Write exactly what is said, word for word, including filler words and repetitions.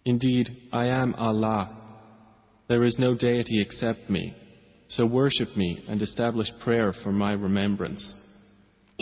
Indeed, I am Allah. There is no deity except me, so worship me and establish prayer for my remembrance.